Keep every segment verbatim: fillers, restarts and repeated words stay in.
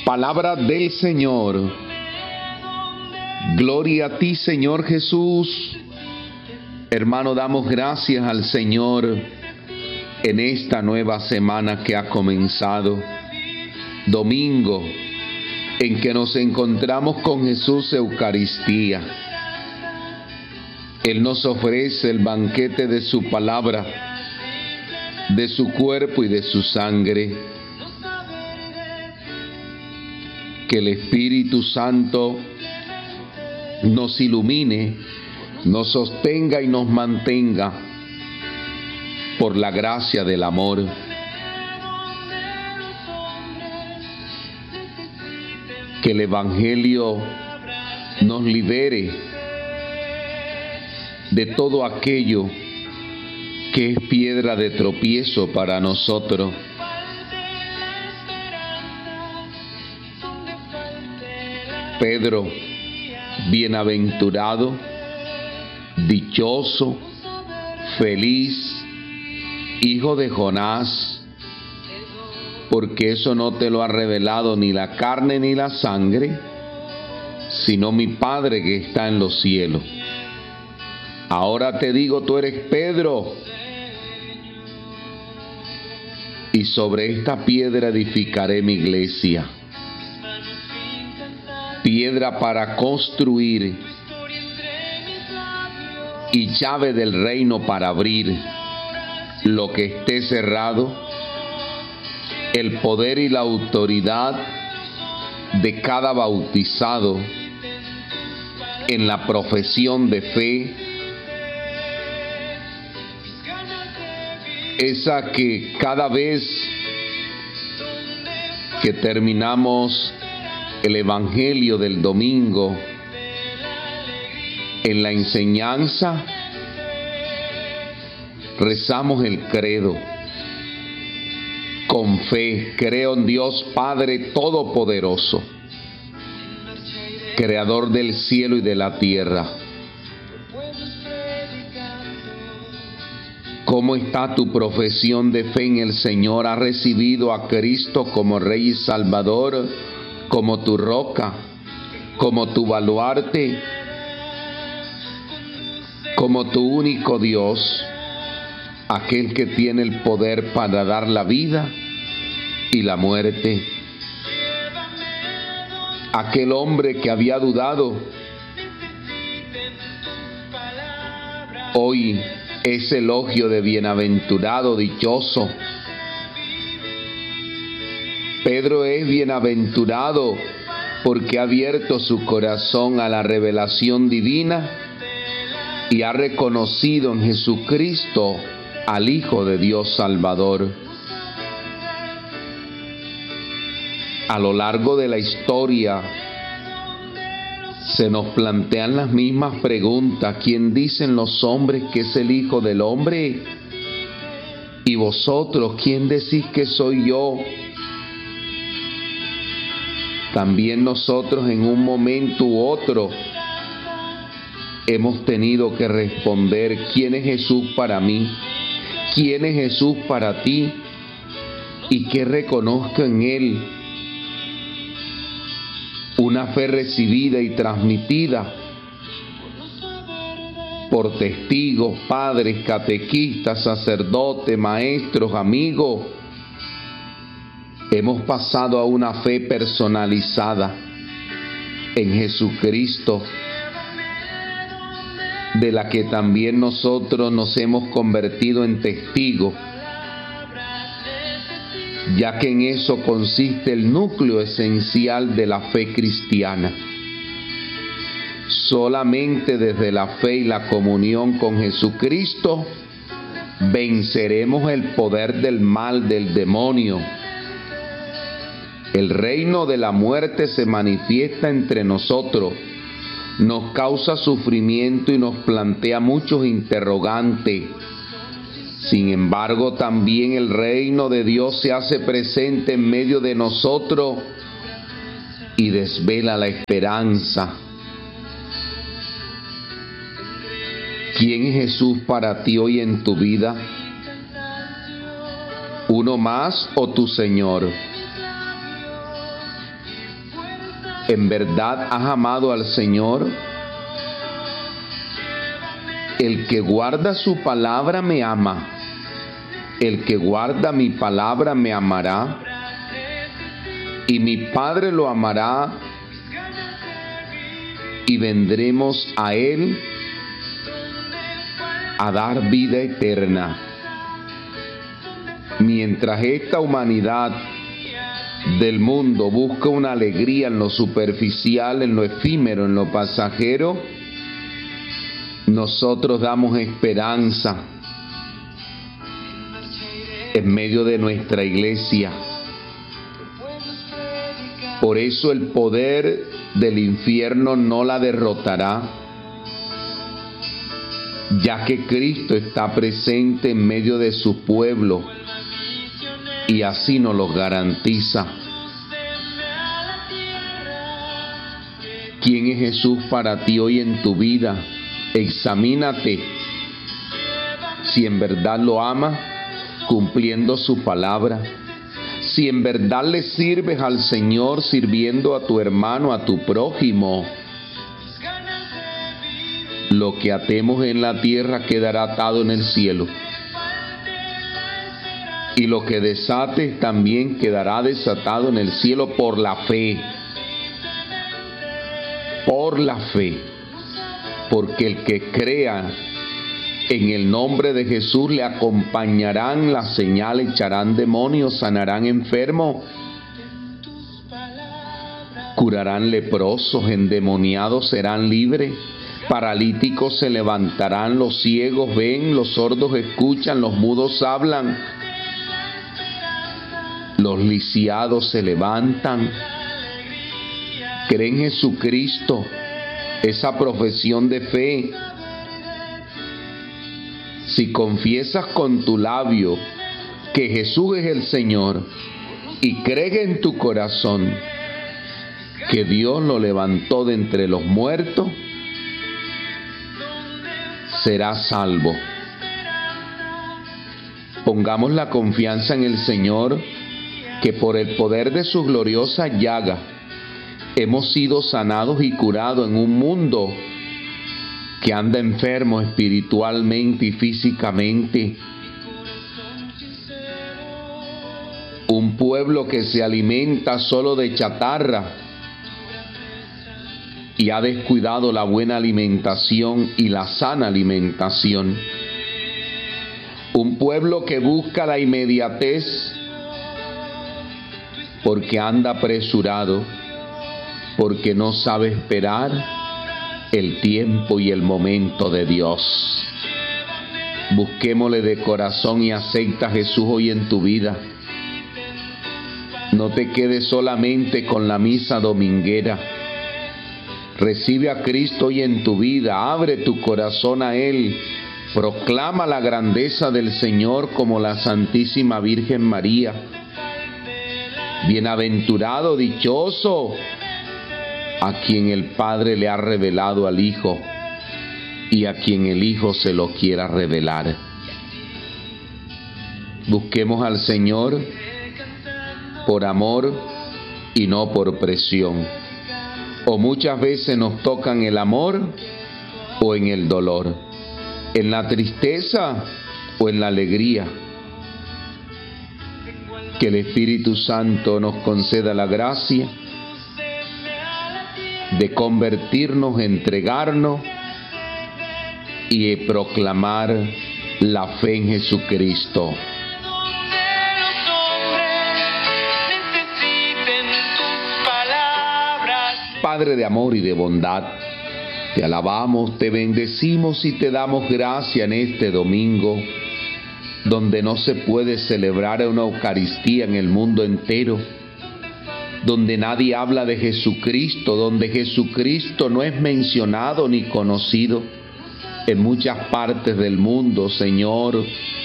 Palabra del Señor. Gloria a ti, Señor Jesús. Hermano, damos gracias al Señor en esta nueva semana que ha comenzado. Domingo, en que nos encontramos con Jesús Eucaristía. Él nos ofrece el banquete de su palabra, de su cuerpo y de su sangre. Que el Espíritu Santo nos ilumine, nos sostenga y nos mantenga por la gracia del amor. Que el Evangelio nos libere de todo aquello que es piedra de tropiezo para nosotros. Pedro, bienaventurado, dichoso, feliz, hijo de Jonás, porque eso no te lo ha revelado ni la carne ni la sangre, sino mi Padre que está en los cielos. Ahora te digo, tú eres Pedro, y sobre esta piedra edificaré mi iglesia. Piedra para construir y llave del reino para abrir lo que esté cerrado. El poder y la autoridad de cada bautizado en la profesión de fe, esa que cada vez que terminamos el Evangelio del domingo, en la enseñanza, rezamos el credo. Con fe, creo en Dios Padre Todopoderoso, Creador del cielo y de la tierra. ¿Cómo está tu profesión de fe en el Señor? ¿Has recibido a Cristo como Rey y Salvador, como tu roca, como tu baluarte, como tu único Dios, aquel que tiene el poder para dar la vida y la muerte? Aquel hombre que había dudado, hoy es elogio de bienaventurado, dichoso. Pedro es bienaventurado porque ha abierto su corazón a la revelación divina y ha reconocido en Jesucristo al Hijo de Dios Salvador. A lo largo de la historia se nos plantean las mismas preguntas. ¿Quién dicen los hombres que es el Hijo del Hombre? ¿Y vosotros quién decís que soy yo? También nosotros en un momento u otro hemos tenido que responder: ¿quién es Jesús para mí? ¿Quién es Jesús para ti? ¿Y qué reconozco en Él? Una fe recibida y transmitida por testigos, padres, catequistas, sacerdotes, maestros, amigos. Hemos pasado a una fe personalizada en Jesucristo, de la que también nosotros nos hemos convertido en testigos, ya que en eso consiste el núcleo esencial de la fe cristiana. Solamente desde la fe y la comunión con Jesucristo venceremos el poder del mal, del demonio. El reino de la muerte se manifiesta entre nosotros, nos causa sufrimiento y nos plantea muchos interrogantes. Sin embargo, también el reino de Dios se hace presente en medio de nosotros y desvela la esperanza. ¿Quién es Jesús para ti hoy en tu vida? ¿Uno más o tu Señor? ¿En verdad has amado al Señor? El que guarda su palabra me ama. El que guarda mi palabra me amará. Y mi Padre lo amará. Y vendremos a Él a dar vida eterna. Mientras esta humanidad del mundo busca una alegría en lo superficial, en lo efímero, en lo pasajero, nosotros damos esperanza en medio de nuestra iglesia. Por eso el poder del infierno no la derrotará, ya que Cristo está presente en medio de su pueblo y así nos lo garantiza. ¿Quién es Jesús para ti hoy en tu vida? Examínate si en verdad lo amas, cumpliendo su palabra. Si en verdad le sirves al Señor, sirviendo a tu hermano, a tu prójimo. Lo que atemos en la tierra quedará atado en el cielo. Y lo que desates también quedará desatado en el cielo por la fe. Por la fe. Porque el que crea en el nombre de Jesús le acompañarán las señales, echarán demonios, sanarán enfermos, curarán leprosos, endemoniados serán libres, paralíticos se levantarán, los ciegos ven, los sordos escuchan, los mudos hablan, los lisiados se levantan. Cree en Jesucristo, esa profesión de fe. Si confiesas con tu labio que Jesús es el Señor y crees en tu corazón que Dios lo levantó de entre los muertos, serás salvo. Pongamos la confianza en el Señor, que por el poder de su gloriosa llaga hemos sido sanados y curados en un mundo que anda enfermo espiritualmente y físicamente. Un pueblo que se alimenta solo de chatarra y ha descuidado la buena alimentación y la sana alimentación. Un pueblo que busca la inmediatez porque anda apresurado, porque no sabe esperar el tiempo y el momento de Dios. Busquémosle de corazón y acepta a Jesús hoy en tu vida. No te quedes solamente con la misa dominguera. Recibe a Cristo hoy en tu vida. Abre tu corazón a Él. Proclama la grandeza del Señor como la Santísima Virgen María. Bienaventurado, dichoso, a quien el Padre le ha revelado al Hijo y a quien el Hijo se lo quiera revelar. Busquemos al Señor por amor y no por presión. O muchas veces nos tocan el amor o en el dolor, en la tristeza o en la alegría. Que el Espíritu Santo nos conceda la gracia de convertirnos, entregarnos y proclamar la fe en Jesucristo. Padre de amor y de bondad, te alabamos, te bendecimos y te damos gracia en este domingo, donde no se puede celebrar una Eucaristía en el mundo entero, donde nadie habla de Jesucristo, donde Jesucristo no es mencionado ni conocido en muchas partes del mundo. Señor,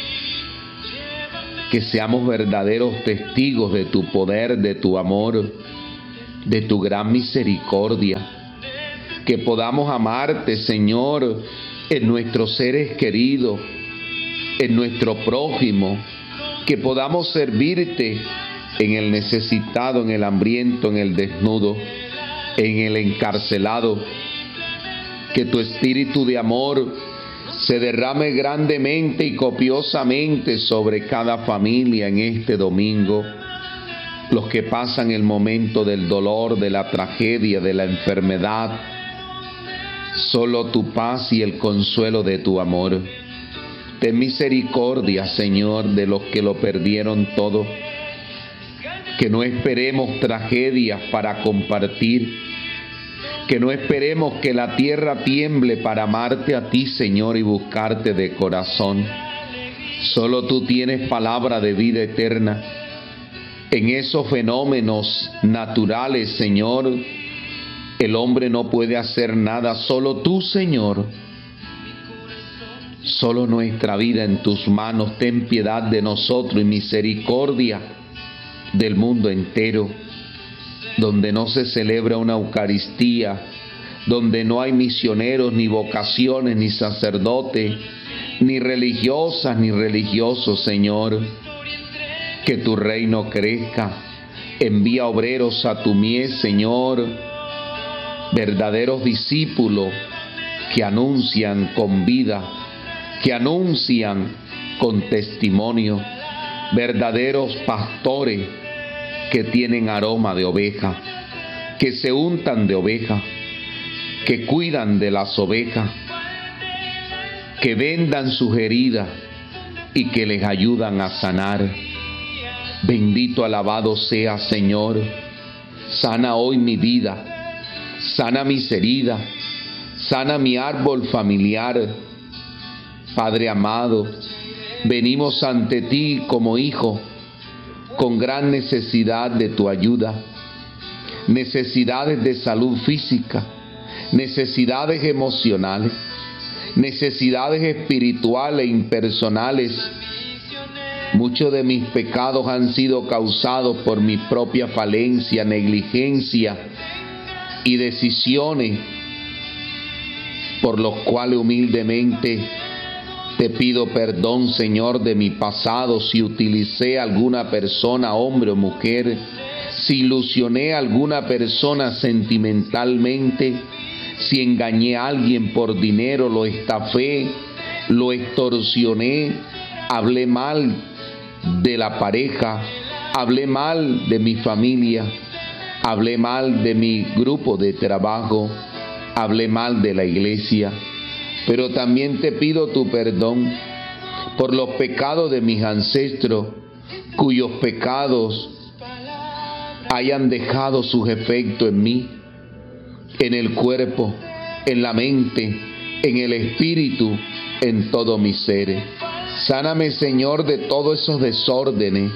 que seamos verdaderos testigos de tu poder, de tu amor, de tu gran misericordia, que podamos amarte, Señor, en nuestros seres queridos, en nuestro prójimo, que podamos servirte en el necesitado, en el hambriento, en el desnudo, en el encarcelado. Que tu espíritu de amor se derrame grandemente y copiosamente sobre cada familia en este domingo. Los que pasan el momento del dolor, de la tragedia, de la enfermedad. Solo tu paz y el consuelo de tu amor. Ten misericordia, Señor, de los que lo perdieron todo. Que no esperemos tragedias para compartir. Que no esperemos que la tierra tiemble para amarte a ti, Señor, y buscarte de corazón. Solo tú tienes palabra de vida eterna. En esos fenómenos naturales, Señor, el hombre no puede hacer nada. Solo tú, Señor. Solo nuestra vida en tus manos. Ten piedad de nosotros y misericordia del mundo entero. Donde no se celebra una Eucaristía, donde no hay misioneros, ni vocaciones, ni sacerdotes, ni religiosas, ni religiosos, Señor. Que tu reino crezca. Envía obreros a tu mies, Señor, verdaderos discípulos que anuncian con vida, que anuncian con testimonio, verdaderos pastores que tienen aroma de oveja, que se untan de oveja, que cuidan de las ovejas, que vendan sus heridas y que les ayudan a sanar. Bendito, alabado sea, Señor. Sana hoy mi vida, sana mis heridas, sana mi árbol familiar. Padre amado, venimos ante ti como hijos, con gran necesidad de tu ayuda, necesidades de salud física, necesidades emocionales, necesidades espirituales e impersonales. Muchos de mis pecados han sido causados por mi propia falencia, negligencia y decisiones, por los cuales humildemente te pido perdón, Señor, de mi pasado, si utilicé a alguna persona, hombre o mujer, si ilusioné a alguna persona sentimentalmente, si engañé a alguien por dinero, lo estafé, lo extorsioné, hablé mal de la pareja, hablé mal de mi familia, hablé mal de mi grupo de trabajo, hablé mal de la iglesia. Pero también te pido tu perdón por los pecados de mis ancestros, cuyos pecados hayan dejado sus efectos en mí, en el cuerpo, en la mente, en el espíritu, en todo mi ser. Sáname, Señor, de todos esos desórdenes.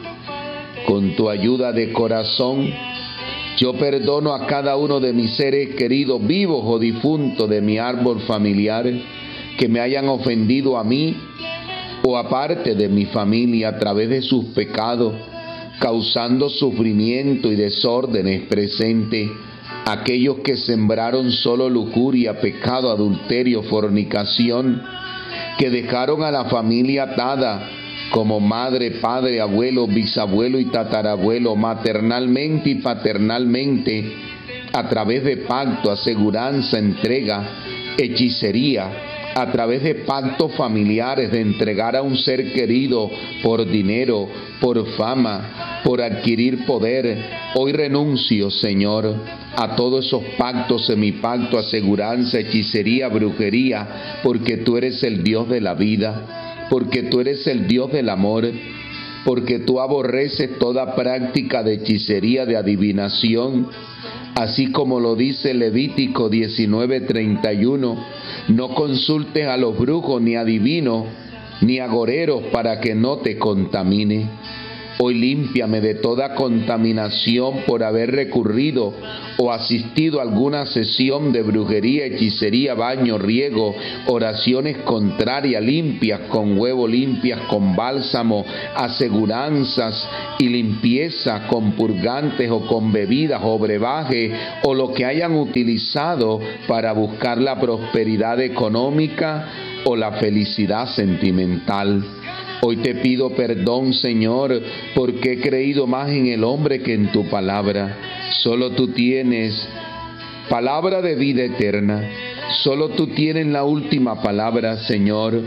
Con tu ayuda de corazón, yo perdono a cada uno de mis seres queridos, vivos o difuntos, de mi árbol familiar, que me hayan ofendido a mí o a parte de mi familia a través de sus pecados, causando sufrimiento y desórdenes presentes. Aquellos que sembraron solo lujuria, pecado, adulterio, fornicación, que dejaron a la familia atada, como madre, padre, abuelo, bisabuelo y tatarabuelo, maternalmente y paternalmente, a través de pacto, aseguranza, entrega, hechicería, a través de pactos familiares de entregar a un ser querido por dinero, por fama, por adquirir poder. Hoy renuncio, Señor, a todos esos pactos, semipacto, aseguranza, hechicería, brujería, porque tú eres el Dios de la vida, porque tú eres el Dios del amor, porque tú aborreces toda práctica de hechicería, de adivinación, así como lo dice Levítico diecinueve treinta y uno, no consultes a los brujos, ni adivinos, ni agoreros, para que no te contamine. Hoy límpiame de toda contaminación por haber recurrido o asistido a alguna sesión de brujería, hechicería, baño, riego, oraciones contrarias, limpias con huevo, limpias con bálsamo, aseguranzas y limpieza con purgantes o con bebidas o brebaje o lo que hayan utilizado para buscar la prosperidad económica o la felicidad sentimental. Hoy te pido perdón, Señor, porque he creído más en el hombre que en tu palabra. Solo tú tienes palabra de vida eterna. Solo tú tienes la última palabra, Señor.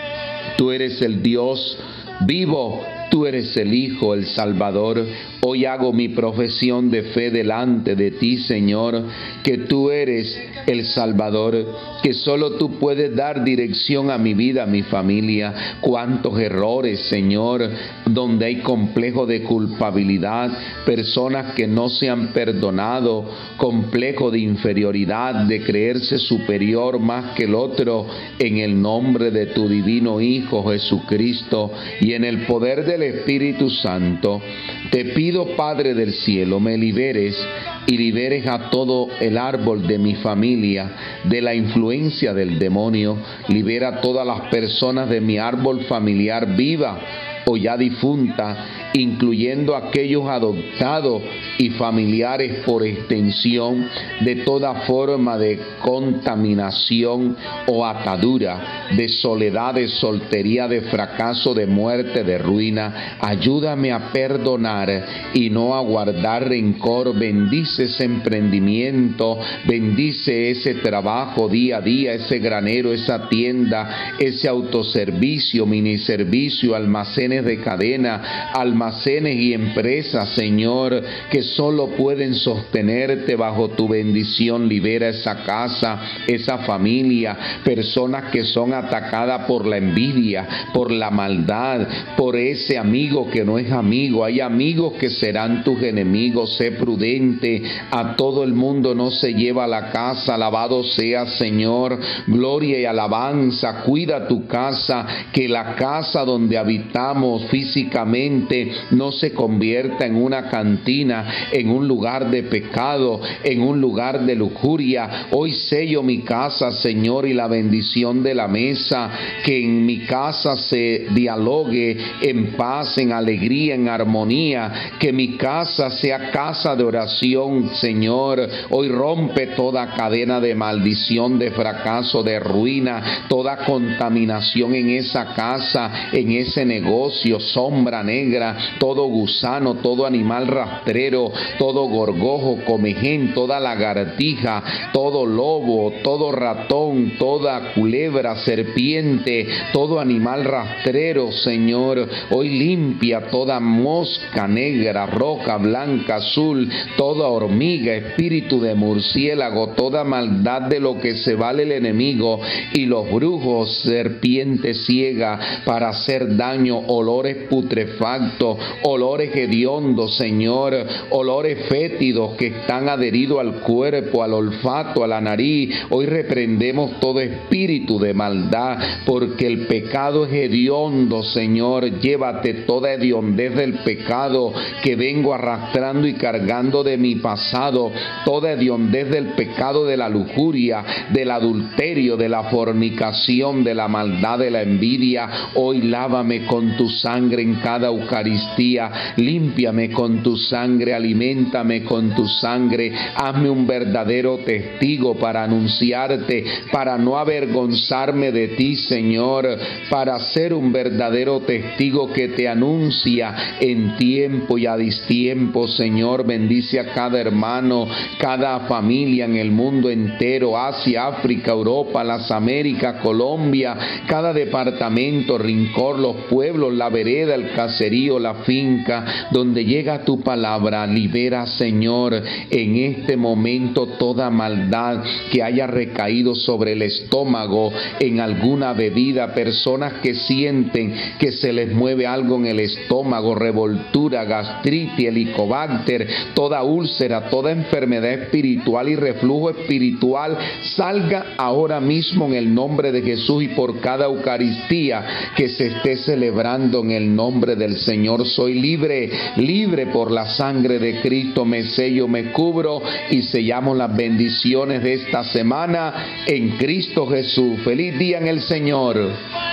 Tú eres el Dios vivo, tú eres el Hijo, el Salvador. Hoy hago mi profesión de fe delante de ti, Señor, que tú eres el Salvador, que solo tú puedes dar dirección a mi vida, a mi familia. Cuántos errores, Señor, donde hay complejo de culpabilidad, personas que no se han perdonado, complejo de inferioridad, de creerse superior más que el otro, en el nombre de tu divino Hijo Jesucristo y en el poder del Espíritu Santo. Te pido, Padre del cielo, me liberes y liberes a todo el árbol de mi familia de la influencia del demonio. Libera a todas las personas de mi árbol familiar viva o ya difunta, incluyendo aquellos adoptados y familiares por extensión, de toda forma de contaminación o atadura, de soledad, de soltería, de fracaso, de muerte, de ruina. Ayúdame a perdonar y no a guardar rencor. Bendice ese emprendimiento, bendice ese trabajo día a día, ese granero, esa tienda, ese autoservicio, miniservicio, almacenes de cadena, almacenes y empresas, Señor, que solo pueden sostenerte bajo tu bendición. Libera esa casa, esa familia, personas que son atacadas por la envidia, por la maldad, por ese amigo que no es amigo. Hay amigos que serán tus enemigos. Sé prudente, a todo el mundo no se lleva a la casa. Alabado sea, Señor, gloria y alabanza. Cuida tu casa, que la casa donde habitamos físicamente no se convierta en una cantina, en un lugar de pecado, en un lugar de lujuria. Hoy sello mi casa, Señor, y la bendición de la mesa, que en mi casa se dialogue en paz, en alegría, en armonía, que mi casa sea casa de oración, Señor. Hoy rompe toda cadena de maldición, de fracaso, de ruina, toda contaminación en esa casa, en ese negocio, sombra negra, todo gusano, todo animal rastrero, todo gorgojo, comején, toda lagartija, todo lobo, todo ratón, toda culebra, serpiente, todo animal rastrero, Señor. Hoy limpia toda mosca negra, roja, blanca, azul, toda hormiga, espíritu de murciélago, toda maldad de lo que se vale el enemigo y los brujos, serpiente ciega para hacer daño, olores putrefactos, olores hediondos, Señor, olores fétidos que están adheridos al cuerpo, al olfato, a la nariz. Hoy reprendemos todo espíritu de maldad, porque el pecado es hediondo, Señor. Llévate toda hediondez del pecado que vengo arrastrando y cargando de mi pasado, toda hediondez del pecado de la lujuria, del adulterio, de la fornicación, de la maldad, de la envidia. Hoy lávame con tu sangre en cada Eucaristía, límpiame con tu sangre, aliméntame con tu sangre, hazme un verdadero testigo para anunciarte, para no avergonzarme de ti, Señor, para ser un verdadero testigo que te anuncia en tiempo y a distiempo, Señor. Bendice a cada hermano, cada familia en el mundo entero, Asia, África, Europa, las Américas, Colombia, cada departamento, rincón, los pueblos, la vereda, el caserío, la finca, donde llega tu palabra. Libera, Señor, en este momento toda maldad que haya recaído sobre el estómago, en alguna bebida, personas que sienten que se les mueve algo en el estómago, revoltura, gastritis, helicobacter, toda úlcera, toda enfermedad espiritual y reflujo espiritual, salga ahora mismo en el nombre de Jesús, y por cada Eucaristía que se esté celebrando en el nombre del Señor. Soy libre, libre por la sangre de Cristo. Me sello, me cubro y sellamos las bendiciones de esta semana en Cristo Jesús. Feliz día en el Señor.